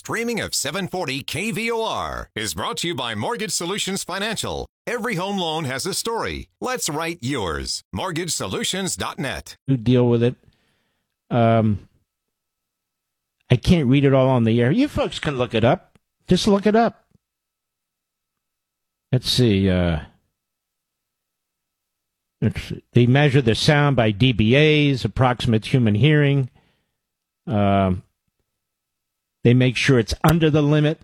streaming of 740 KVOR is brought to you by Mortgage Solutions Financial. Every home loan has a story. Let's write yours. MortgageSolutions.net. You deal with it. I can't read it all on the air. You folks can look it up. Just look it up. Let's see. They measure the sound by dBAs, approximate human hearing. They make sure it's under the limit,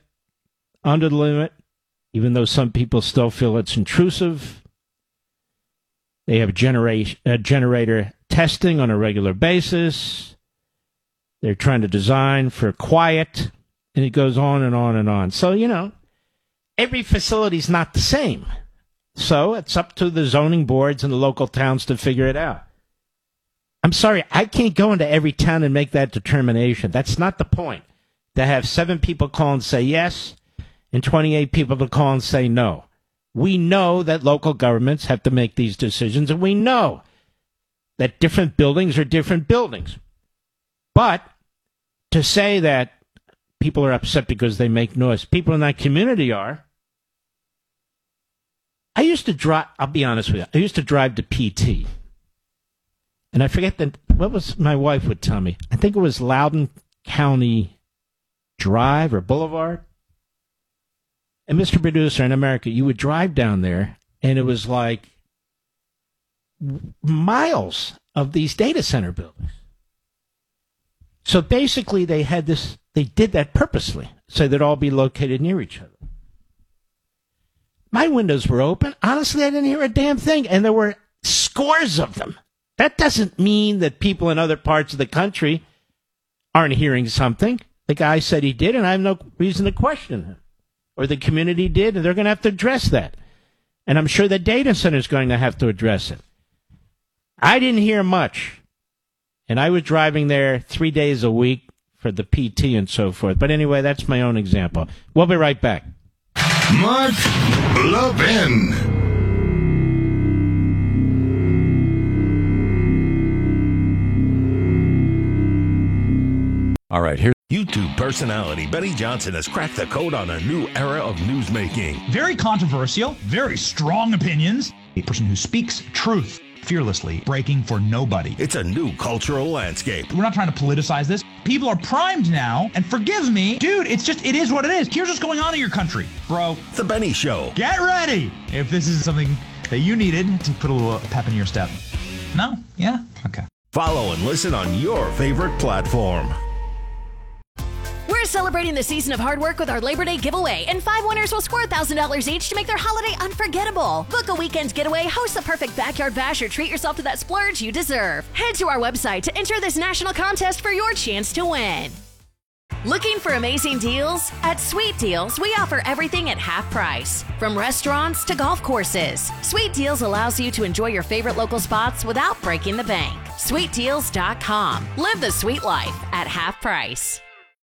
even though some people still feel it's intrusive. They have generator testing on a regular basis. They're trying to design for quiet, and it goes on and on and on. So, every facility's not the same. So it's up to the zoning boards and the local towns to figure it out. I'm sorry, I can't go into every town and make that determination. That's not the point. To have 7 people call and say yes, and 28 people to call and say no. We know that local governments have to make these decisions, and we know that different buildings are different buildings. But to say that people are upset because they make noise, people in that community are. I used to drive, I'll be honest with you, I used to drive to PT. And I forget what was my wife would tell me. I think it was Loudoun County Drive or Boulevard. And Mr. Producer, in America, you would drive down there, and it was like miles of these data center buildings. So basically they did that purposely, so they'd all be located near each other. My windows were open. Honestly, I didn't hear a damn thing, and there were scores of them. That doesn't mean that people in other parts of the country aren't hearing something. The guy said he did, and I have no reason to question him. Or the community did, and they're going to have to address that. And I'm sure the data center is going to have to address it. I didn't hear much, and I was driving there 3 days a week for the PT and so forth. But anyway, that's my own example. We'll be right back. Mark Levin. All right, here. YouTube personality Benny Johnson has cracked the code on a new era of newsmaking. Very controversial, very strong opinions. A person who speaks truth fearlessly, breaking for nobody. It's a new cultural landscape. We're not trying to politicize this. People are primed now, and forgive me, dude, it is what it is. Here's what's going on in your country, bro. The Benny Show. Get ready if this is something that you needed to put a little pep in your step. No? Yeah? Okay. Follow and listen on your favorite platform. We're celebrating the season of hard work with our Labor Day giveaway, and 5 winners will score $1,000 each to make their holiday unforgettable. Book a weekend getaway, host the perfect backyard bash, or treat yourself to that splurge you deserve. Head to our website to enter this national contest for your chance to win. Looking for amazing deals? At Sweet Deals, we offer everything at half price. From restaurants to golf courses, Sweet Deals allows you to enjoy your favorite local spots without breaking the bank. SweetDeals.com. Live the sweet life at half price.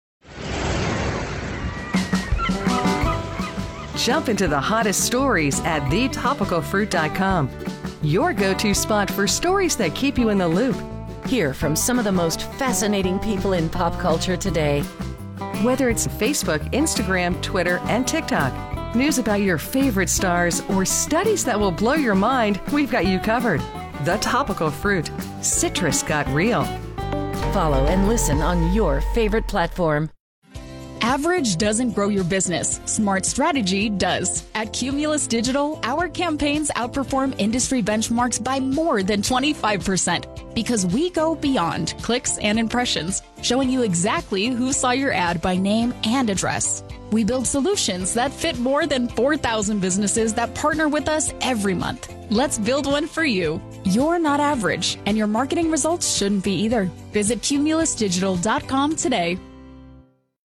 Jump into the hottest stories at thetopicalfruit.com. Your go-to spot for stories that keep you in the loop. Hear from some of the most fascinating people in pop culture today. Whether it's Facebook, Instagram, Twitter, and TikTok, news about your favorite stars, or studies that will blow your mind, we've got you covered. The Topical Fruit. Citrus got real. Follow and listen on your favorite platform. Average doesn't grow your business. Smart strategy does. At Cumulus Digital, our campaigns outperform industry benchmarks by more than 25% because we go beyond clicks and impressions, showing you exactly who saw your ad by name and address. We build solutions that fit more than 4,000 businesses that partner with us every month. Let's build one for you. You're not average, and your marketing results shouldn't be either. Visit cumulusdigital.com today.